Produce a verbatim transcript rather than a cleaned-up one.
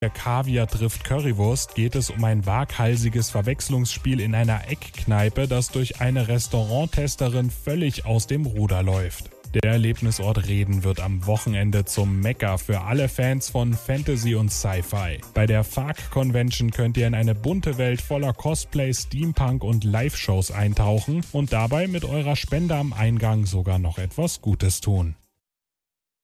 Der Kaviar trifft Currywurst geht es um ein waghalsiges Verwechslungsspiel in einer Eckkneipe, das durch eine Restauranttesterin völlig aus dem Ruder läuft. Der Erlebnisort Reden wird am Wochenende zum Mekka für alle Fans von Fantasy und Sci-Fi. Bei der F A Q Convention könnt ihr in eine bunte Welt voller Cosplay, Steampunk und Live-Shows eintauchen und dabei mit eurer Spende am Eingang sogar noch etwas Gutes tun.